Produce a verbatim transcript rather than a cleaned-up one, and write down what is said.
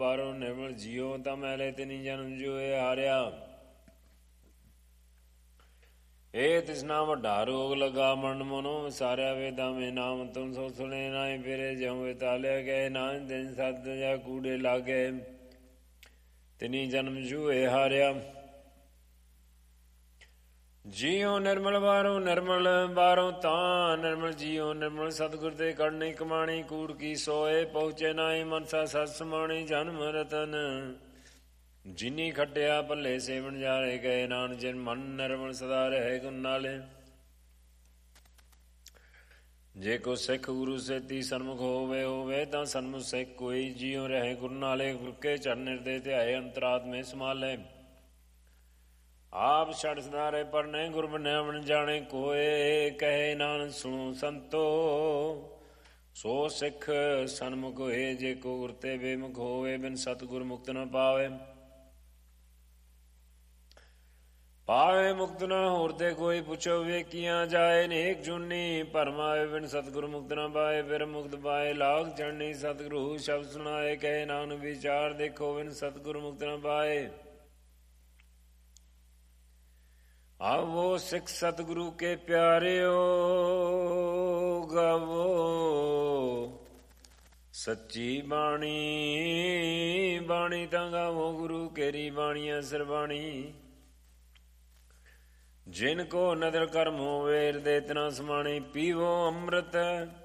ਬਾਰੋ ਨਿਰਮਲ JIO ਤਾਂ ਮੈਲੇ ਤਿਨੀ ਜਨਮ joy ਹਾਰਿਆ। ਇਹ ਤਿਸਨਾ ਵੱਡਾ ਰੋਗ ਲਗਾ ਮਰਨ ਮਨੋ ਵਿਸਾਰਿਆ ਵੇਦਾਂ ਮੇ ਨਾਮ ਤੁਮ ਸੋ ਸੁਣੇ ਨਾਹੀ ਫਿਰੇ ਜਿਉ ਵੇ ਤਾਲਿਆ ਗਏ ਨਾਨਕ ਦਿਨ ਸਤ ਜਾ ਕੂੜੇ ਲਾਗੇ ਤਿਨੀ ਜਨਮ ਜੂਏ ਹਾਰਿਆ। ਜੀਉ ਨਿਰਮਲ ਬਾਰੋ ਨਿਰਮਲ ਬਾਰੋ ਤਾਂ ਨਿਰਮਲ ਜੀਉ ਨਿਰਮਲ ਸਤਿਗੁਰ ਤੇ ਕਰਨੀ ਕਮਾਣੀ ਕੂੜ ਕੀ ਸੋਏ ਪਹੁੰਚੇ ਨਾਹੀ ਮਨਸਾ ਸਤ ਸਮਾਣੀ ਜਨਮ ਰਤਨ ਜਿਨੀ ਖੱਟਿਆ ਭੱਲੇ ਸੇਵਨ ਜਾਰੇ ਗਏ ਨਾਨਕ ਜਿਨ ਮਨ ਨਿਰਮਲ ਸਦਾ ਰਹੇ ਗੁਣ ਨਾਲੇ। ਜੇ ਕੋ ਸਿੱਖ ਗੁਰੂ ਸੇਤੀ ਸਨਮੁਖ ਹੋਵੇ ਹੋਵੇ ਤਾਂ ਸਨਮੁਖ ਸਿੱਖ ਕੋਈ ਜੀਉ ਰਹੇ ਗੁਰੂ ਨਾਲੇ। ਗੁਰ ਕੇ ਚਰਨ ਹਿਰਦੇ ਧਿਆਏ ਅੰਤਰਾਤਮੇ ਸਮਾਲੇ ਆਪ ਛੜ ਸਦਾਰੇ ਪਰਨੇ ਗੁਰ ਬਣਿਆ ਬਣ ਜਾਣੇ ਕੋਏ ਕਹੇ ਨਾਨਕ ਸੁਣੋ ਸੰਤੋ ਸੋ ਸਿੱਖ ਸਨਮੁਖ ਹੋਏ। ਜੇ ਕੋ ਗੁਰ ਤੇ ਬੇਮੁਖ ਹੋਵੇ ਬਿਨ ਸਤਿਗੁਰ ਮੁਕਤ ਨ ਪਾਵੇ ਪਾਵੇ ਮੁਕਤ ਨ ਹੋਰ ਤੇ ਕੋਈ ਪੁੱਛੋ ਵੇਖੀਆਂ ਜਾਏ ਨੇਕ ਜੁਨੀ ਭਰਮਾਏ ਬਿਨ ਸਤਿਗੁਰ ਮੁਕਤ ਨ ਪਾਏ ਫਿਰ ਮੁਕਤ ਪਾਏ ਲਾਗ ਚੜਨੀ ਸਤਿਗੁਰੂ ਸ਼ਬਦ ਸੁਣਾਏ ਕਹੇ ਨਾਨਕ ਵਿਚਾਰ ਦੇਖੋ ਬਿਨ ਸਤਿਗੁਰ ਮੁਕਤ ਨ ਪਾਏ। ਆਵੋ ਸਿੱਖ ਸਤਿਗੁਰੂ ਕੇ ਪਿਆਰਿਓ ਗਾਵੋ ਸੱਚੀ ਬਾਣੀ ਬਾਣੀ ਤਾਂ ਗਾਵੋ ਗੁਰੂ ਕੇਰੀ ਬਾਣੀਆਂ ਸਰਬਾਣੀ। ਜਿਨ ਕੋ ਨਦਰ ਕਰਮ ਹੋਵੇ ਹਿਰਦੇ ਤਨਾ ਸਮਾਣੀ ਪੀਵੋ ਅੰਮ੍ਰਿਤ